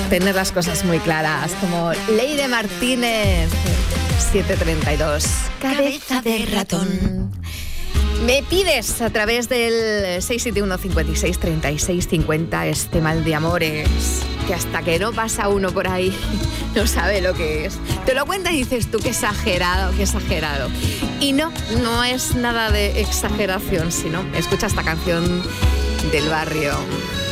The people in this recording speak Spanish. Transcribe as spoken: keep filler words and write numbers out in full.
tener las cosas muy claras, como Leire Martínez, siete treinta y dos. Cabeza de ratón. Me pides a través del seis siete uno, cinco seis, treinta y seis cincuenta este mal de amores, que hasta que no pasa uno por ahí no sabe lo que es. Te lo cuentas y dices tú, qué exagerado, qué exagerado. Y no, no es nada de exageración, sino escucha esta canción del barrio.